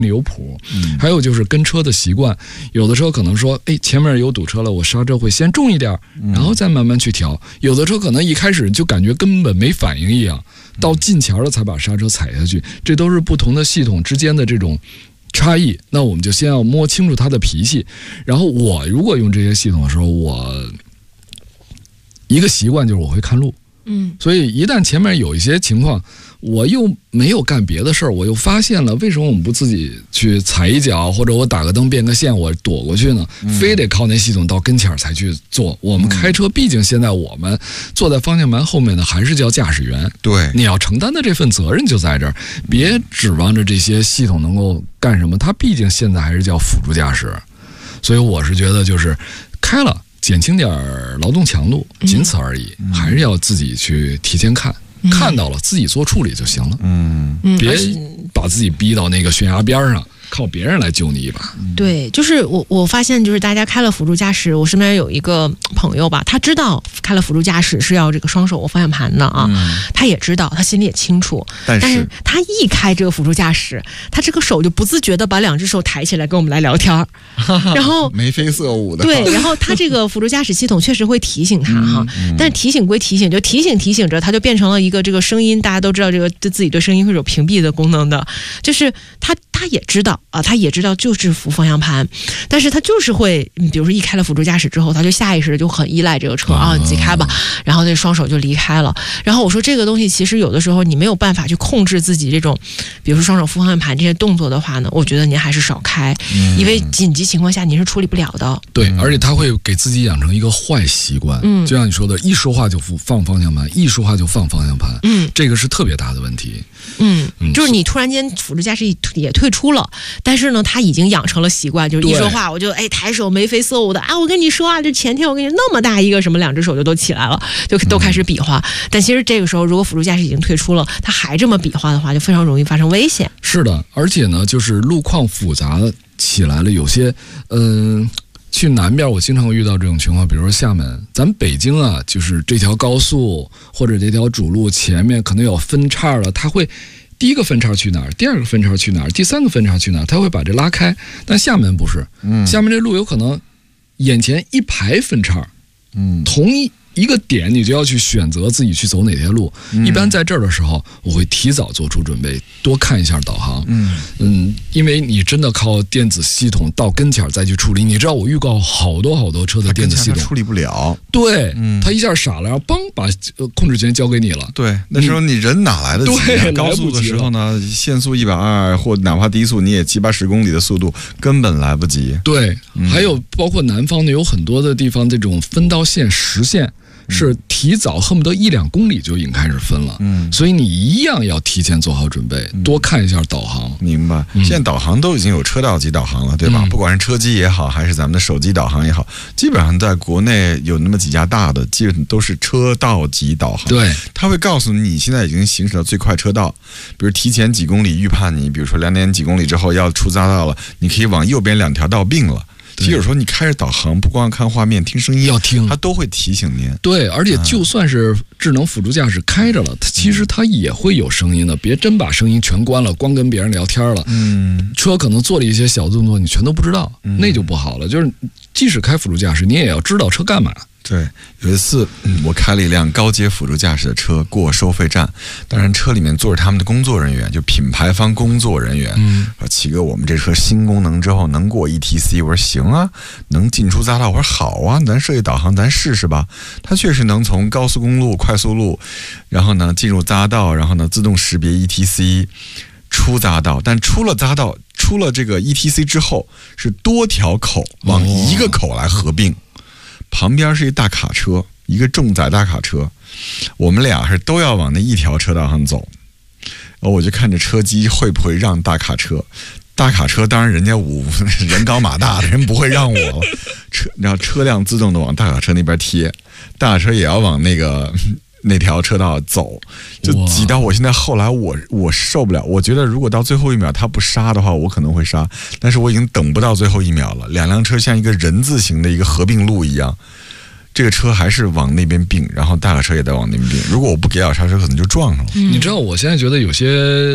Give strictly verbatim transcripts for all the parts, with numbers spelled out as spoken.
有谱，还有就是跟车的习惯，有的车可能说，哎，前面有堵车了，我刹车会先重一点，然后再慢慢去调；有的车可能一开始就感觉根本没反应一样，到近前了才把刹车踩下去，这都是不同的系统之间的这种差异。那我们就先要摸清楚它的脾气，然后我如果用这些系统的时候，我一个习惯就是我会看路。嗯，所以一旦前面有一些情况，我又没有干别的事儿，我又发现了，为什么我们不自己去踩一脚，或者我打个灯变个线，我躲过去呢？嗯、非得靠那系统到跟前才去做。我们开车，毕竟现在我们坐在方向盘后面的还是叫驾驶员， 对， 你要承担的这份责任就在这儿，别指望着这些系统能够干什么，它毕竟现在还是叫辅助驾驶。所以我是觉得，就是开了。减轻点劳动强度，仅此而已，嗯、还是要自己去提前看，嗯、看到了自己做处理就行了。嗯，别把自己逼到那个悬崖边上，靠别人来救你一把。 对，就是我我发现，就是大家开了辅助驾驶，我身边有一个朋友吧，他知道开了辅助驾驶是要这个双手握方向盘的啊，嗯、他也知道，他心里也清楚，但是, 但是他一开这个辅助驾驶，他这个手就不自觉的把两只手抬起来跟我们来聊天，然后眉飞色舞的。 对，然后他这个辅助驾驶系统确实会提醒他哈，嗯、但是提醒归提醒，就提醒提醒着，他就变成了一个这个声音，大家都知道这个自己对声音会有屏蔽的功能的，就是他他也知道啊，他也知道就是扶方向盘，但是他就是会，比如说一开了辅助驾驶之后，他就下意识的就很依赖这个车啊，你自己开吧，然后那双手就离开了。然后我说这个东西其实有的时候你没有办法去控制自己这种，比如说双手扶方向盘这些动作的话呢，我觉得您还是少开，嗯、因为紧急情况下您是处理不了的。 对，而且他会给自己养成一个坏习惯，嗯，就像你说的，一说话就放方向盘，一说话就放方向盘，嗯，这个是特别大的问题。 嗯，嗯就是你突然间辅助驾驶也退出了，但是呢，他已经养成了习惯，就是一说话我就哎抬手眉飞色舞的啊，我跟你说啊，这前天我跟你那么大一个什么，两只手就都起来了，就都开始比划。嗯、但其实这个时候，如果辅助驾驶已经退出了，他还这么比划的话，就非常容易发生危险。 是的，而且呢，就是路况复杂起来了，有些嗯。呃去南边我经常会遇到这种情况，比如说厦门，咱北京啊，就是这条高速或者这条主路前面可能有分叉了，它会第一个分叉去哪儿，第二个分叉去哪儿，第三个分叉去哪儿，它会把这拉开。但厦门不是，嗯，厦门这路有可能眼前一排分叉，嗯，同一一个点你就要去选择自己去走哪条路。嗯、一般在这儿的时候，我会提早做出准备，多看一下导航。嗯嗯，因为你真的靠电子系统到跟前再去处理，你知道我预告好多好多车的电子系统处理不了。 对，嗯、他一下傻了，然后梆把控制权交给你了。 对，那时候你人哪来得及、啊？ 对， 高速的时候呢，限速一百二或哪怕低速，你也七八十公里的速度根本来不及。 对，嗯、还有包括南方的有很多的地方，这种分道线、实线。是提早恨不得一两公里就已经开始分了，嗯，所以你一样要提前做好准备，嗯、多看一下导航。 明白，嗯、现在导航都已经有车道级导航了，对吧？嗯、不管是车机也好，还是咱们的手机导航也好，基本上在国内有那么几家大的，基本都是车道级导航。 对， 它会告诉你你现在已经行驶到最快车道，比如提前几公里预判你，比如说两点几公里之后要出匝道了，你可以往右边两条道并了。其实有时候你开着导航，不光看画面，听声音要听， 它都会提醒您。 对，而且就算是智能辅助驾驶开着了，它其实它也会有声音的。别真把声音全关了，光跟别人聊天了。嗯，车可能做了一些小动作，你全都不知道，嗯、那就不好了。就是即使开辅助驾驶，你也要知道车干嘛。 对，有一次、嗯、我开了一辆高阶辅助驾驶的车过收费站，当然车里面坐着他们的工作人员，就品牌方工作人员。嗯，说齐哥，我们这车新功能之后能过 E T C， 我说行啊，能进出匝道，我说好啊，咱设计导航咱试试吧。它确实能从高速公路、快速路，然后呢进入匝道，然后呢自动识别 E T C。出匝道，但出了匝道，出了这个 E T C 之后，是多条口往一个口来合并。哦、旁边是一大卡车，一个重载大卡车，我们俩是都要往那一条车道上走。然后我就看着车机会不会让大卡车。大卡车当然人家五人高马大的人不会让我了，车然后车辆自动的往大卡车那边贴，大卡车也要往那个。那条车道走，就挤到我现在后来我我受不了，我觉得如果到最后一秒他不刹的话，我可能会刹，但是我已经等不到最后一秒了，两辆车像一个人字形的一个合并路一样，这个车还是往那边并，然后大卡车也在往那边并，如果我不给脚刹车，可能就撞上了。 嗯、你知道我现在觉得有些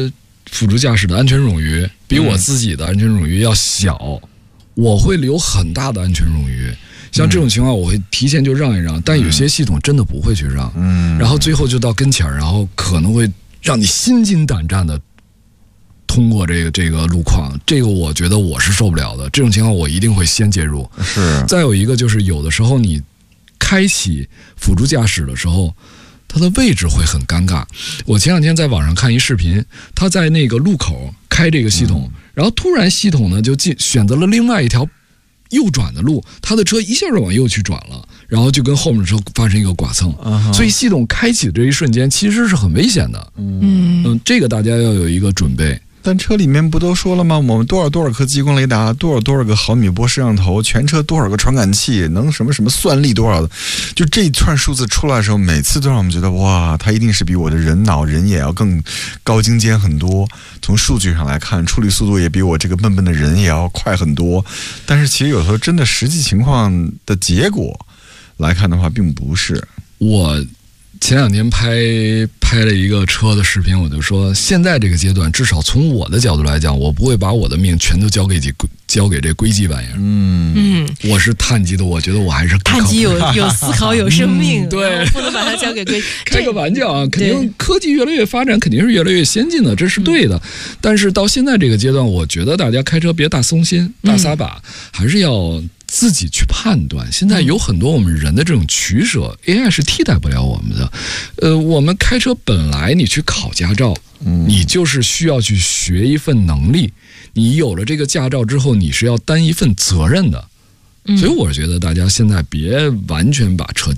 辅助驾驶的安全冗余比我自己的安全冗余要小，我会留很大的安全冗余。像这种情况，我会提前就让一让，但有些系统真的不会去让，嗯，然后最后就到跟前儿，然后可能会让你心惊胆战的通过这个这个路况，这个我觉得我是受不了的。这种情况我一定会先介入。 是。 再有一个就是有的时候你开启辅助驾驶的时候，它的位置会很尴尬。我前两天在网上看一视频，他在那个路口开这个系统，嗯、然后突然系统呢就进选择了另外一条右转的路，他的车一下就往右去转了，然后就跟后面的车发生一个剐蹭，uh-huh. 所以系统开启的这一瞬间其实是很危险的。嗯嗯，这个大家要有一个准备。 但车里面不都说了吗？我们多少多少颗激光雷达，多少多少个毫米波摄像头，全车多少个传感器，能什么什么算力多少的，就这一串数字出来的时候，每次都让我们觉得哇，它一定是比我的人脑人眼要更高精尖很多。从数据上来看，处理速度也比我这个笨笨的人也要快很多。但是其实有时候真的实际情况的结果来看的话，并不是。 我前两天拍拍了一个车的视频，我就说，现在这个阶段，至少从我的角度来讲，我不会把我的命全都交给这交给这硅基玩意儿。嗯嗯，我是碳基的，我觉得我还是碳基有有思考有生命， 嗯、对， 不能把它交给硅。 开个玩笑啊，肯定科技越来越发展，肯定是越来越先进的，这是对的。嗯、但是到现在这个阶段，我觉得大家开车别大松心、大撒把，嗯、还是要自己去判断。现在有很多我们人的这种取舍 ，A I 是替代不了我们的。呃，我们开车本来你去考驾照，嗯、你就是需要去学一份能力。你有了这个驾照之后，你是要担一份责任的。嗯、所以我觉得大家现在别完全把车